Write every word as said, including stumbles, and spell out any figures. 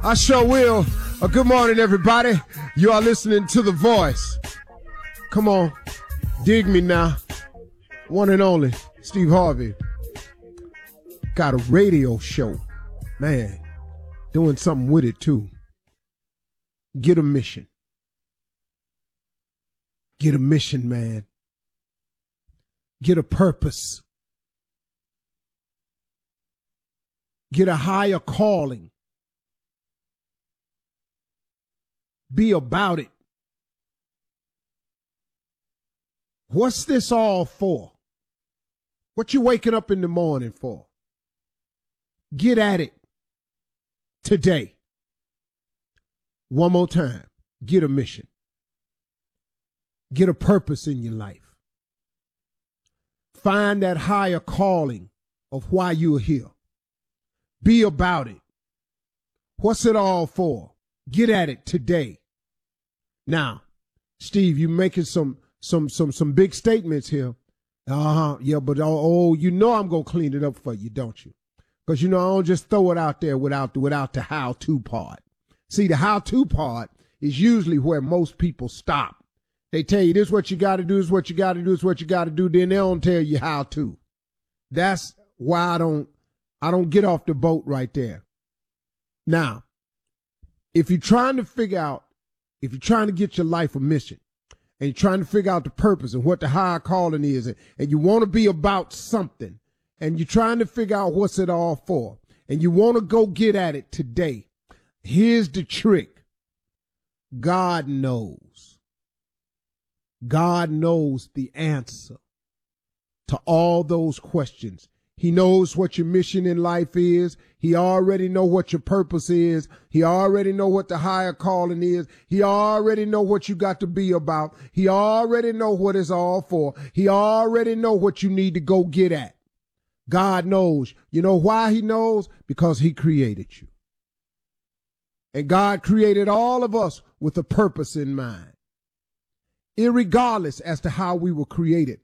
I sure will. Uh, good morning, everybody. You are listening to The Voice. Come on. Dig me now. One and only, Steve Harvey. Got a radio show. Man, doing something with it, too. Get a mission. Get a mission, man. Get a purpose. Get a higher calling. Be about it. What's this all for? What you waking up in the morning for? Get at it today. One more time. Get a mission. Get a purpose in your life. Find that higher calling of why you're here. Be about it. What's it all for? Get at it today. Now, Steve, you making some some some some big statements here. Uh-huh. Yeah, but oh, oh you know I'm gonna clean it up for you, don't you? Because you know I don't just throw it out there without the without the how-to part. See, the how-to part is usually where most people stop. They tell you this is what you gotta do, this is what you gotta do, this is what you gotta do, then they don't tell you how to. That's why I don't I don't get off the boat right there. Now, if you're trying to figure out, if you're trying to get your life a mission, and you're trying to figure out the purpose and what the higher calling is, and, and you want to be about something, and you're trying to figure out what's it all for, and you want to go get at it today, here's the trick. God knows. God knows the answer to all those questions. He knows what your mission in life is. He already know what your purpose is. He already know what the higher calling is. He already know what you got to be about. He already know what it's all for. He already know what you need to go get at. God knows. You know why he knows? Because he created you. And God created all of us with a purpose in mind. Irregardless as to how we were created.